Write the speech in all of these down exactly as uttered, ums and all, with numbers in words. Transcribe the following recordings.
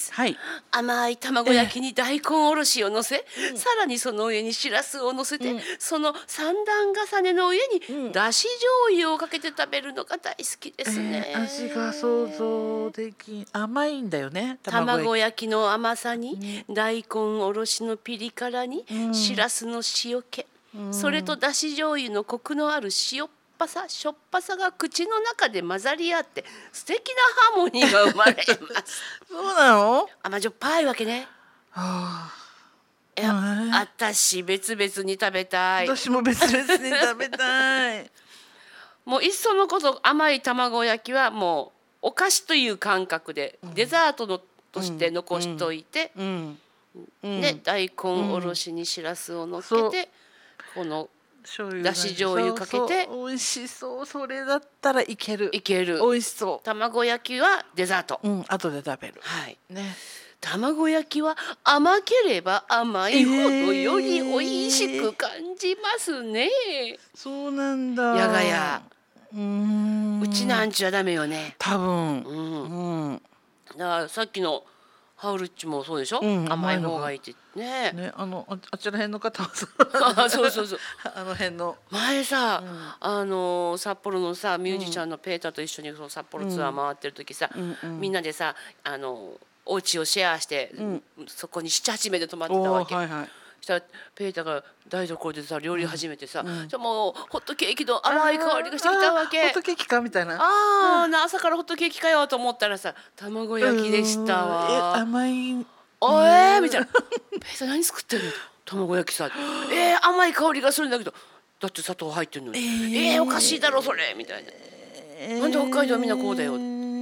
さ、 はい、 甘い卵焼きに大根おろしをのせ、 うんさらにその上にしらすをのせて、 うんその三段重ねの上うんにだし醤油をかけて食べるのが大好きですね、 えー味が想像でき甘いんだよね、卵焼卵焼きの甘さに、 うん大根おろしのピリ辛に、 うんしらすの塩気、 うんそれとだし醤油のコクのある塩っぱさしょっぱさが口の中で混ざり合って素敵なハーモニーが生まれますそうなの？ 甘じょっぱいわけね。 はあ、 いや、 はいあたし別々に食べたい。 私も別々に食べたい。 もういっそのこと甘い卵焼きはもうお菓子という感覚で、 うんデザートのとして残しといて、 うんうんね、大根おろしにしらすをのっけそうて、この醤油だし醤油かけてそうそう美味しそう。それだったらいける。 いける。 美味しそ卵焼きはデザート、 う。うん、後で食べる。 はい、 ね。 卵焼きは甘ければ甘いほどより美味しく感じますね、 そうなんだ。 やがやうーん。 うちなんちはダメよね。 多分。 うんうん。 だからさっきのハウルッチもそうでしょ、 うん甘い甘いのが方がいいってね。 ね、あのああちら辺の方はそうあそうそうそうあの辺の。 前さ、 うんあの札幌のさミュージシャンのペーターと一緒にその札幌ツアー回ってる時さ、 うんうんみんなでさあのお家をシェアして、 うんそこにななはちめいで泊まってたおわけ、 ーはいはい。 したらペーターが台所でさ料理始めてさ、 うんじゃあもうホットケーキの甘い香りがしてきたわけ。 あーホットケーキかみたいな。 あーな朝からホットケーキかよと思ったらさ卵焼きでしたうんえわ。 甘い。 おえーみたいな「ペーター何作ってんの?」卵焼きさ「えー、甘い香りがするんだけどだって砂糖入ってんのに」えー、えー、おかしいだろそれ」みたいな。なんで北海道はみんなこうだよ。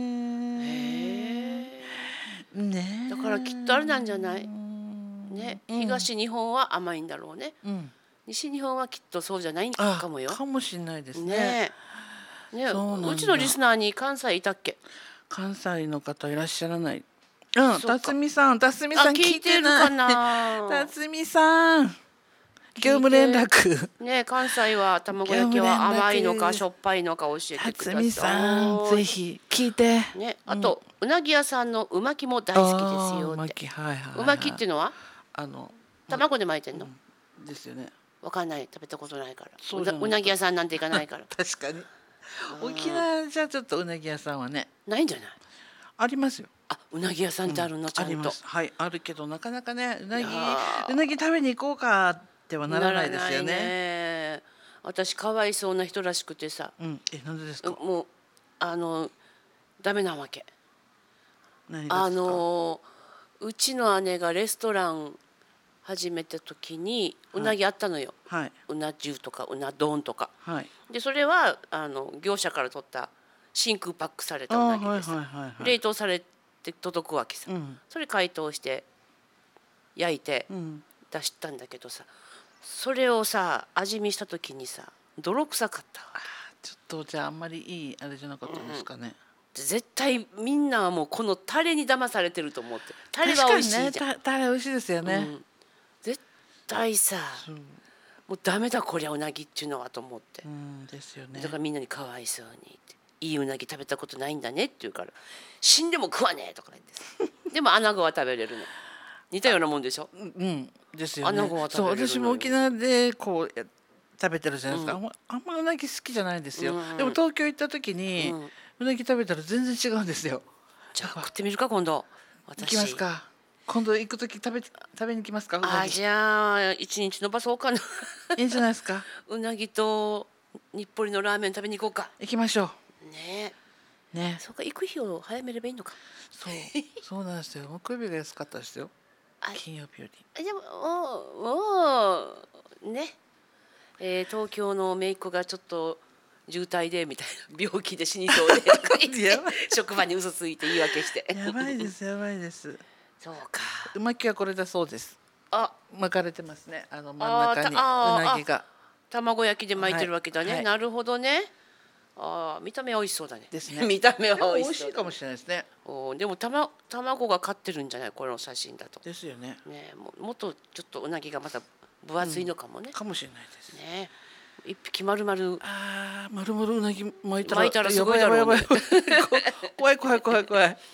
ねだからきっとあれなんじゃないね、東日本は甘いんだろうね、 うん西日本はきっとそうじゃないあかもよ。 かもしれないですね。 ねえねえそうなんだうちのリスナーに関西いたっけ。 関西の方いらっしゃらない。うん、 そうか辰巳さん、辰巳あさん聞い聞いてるてない。 かな辰巳さん、業務連絡。 ねえ関西は卵焼きは甘いのかしょっぱいのか教えてくだ辰さい。 巳さん、ぜひ聞いて。 ね、あと、うなぎ屋さんのうまきも大好きですよあーうまって。 き、はいはいはい。 うまきっていうのはあの卵で巻いてんの？ ですよね。 わかんない、食べたことないから。 そうじゃないうなうなぎ屋さんなんて行かないから。 確かに。沖縄じゃちょっとうなぎ屋さんはね、 ないんじゃない？ ありますよ。 あ、うなぎ屋さんってあるの、ちゃんとあります。はい、あるけどなかなかね、うなぎいやーうなぎ食べに行こうかってはならないですよならないね。 ね。私かわいそうな人らしくてさ、 うん、え、なんでですか。 もうあのダメなわけ。 何ですか。 あのうちの姉がレストラン始めた時にうなぎあったのよ。 はい。 うな重とかうな丼とか。 はい。 でそれはあの業者から取った真空パックされたうなぎでさ、 はいはいはいはい。 冷凍されて届くわけさ、 うんそれ解凍して焼いてうん。 出したんだけどさ、それをさ味見した時にさ泥臭かったわけ。 ちょっとじゃああんまりいいあれじゃなかったんですかね。 絶対みんなはもうこのタレに騙されてると思って。タレは美味しいじゃん、 確かにね、たタレ美味しいですよね。 うん、絶対さうん、 もうダメだこりゃうなぎっていうのはと思って、 うんですよねだ。からみんなにかわいそうにって「いいうなぎ食べたことないんだね」って言うから「死んでも食わねえ」とか言ってさでも穴子は食べれるの。似たようなもんでしょ。 うんですよね。 穴子は食べれるのよそう私も沖縄でこうや食べてるじゃないですか。あんまあんまうなぎ好きじゃないんですよ。 うんでも東京行った時に、 うんうなぎ食べたら全然違うんですよ。 じゃあ食ってみるか今度。 行私きますか。今度行く時食べ食べに行きますか。うなぎあじゃあ一日伸ばそうかないいんじゃないですか。 うなぎと日暮里のラーメン食べに行こうか行きましょねう。ねえ。そうか行く日を早めればいいのか。 そうそうなんですよ。木曜日が安かったですよ。 あ金曜日より。 あでもおおねえー東京の姪っ子がちょっと渋滞でみたいな病気で死にそうでとか言ってやばい職場に嘘ついて言い訳してやばいですやばいです。 そうかうまきはこれだそうです。 あ巻かれてますね。あの真ん中にうあーたあーなぎが卵焼きで巻いてるわけだね、 はいはいなるほどね。あー見た目は美味しそうだねですね見た目はでも美味しそうだ美味しいかもしれないですね。 おーでもたま卵が勝ってるんじゃないこの写真だとですよね。 ねももっとちょっとうなぎがまた分厚いのかもね、 かもしれないです。 ね一匹丸々 ああ、まるまるうなぎ巻いたら巻いたらすごいだろうねやばいやばいやばい怖い怖い怖い怖い。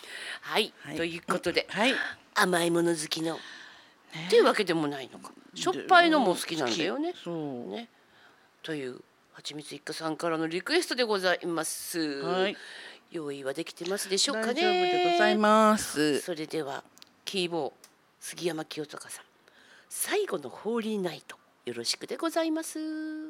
はい、 はいということで、 はい。 甘いもの好きの、っていうわけでもないのか。しょっぱいのも好きなんだよね。 好きそう。 ね。というはちみつ一家さんからのリクエストでございます。 はい。 用意はできてますでしょうかね。 大丈夫でございます。 それではキーボー杉山清隆さん、最後のホーリーナイトよろしくでございます。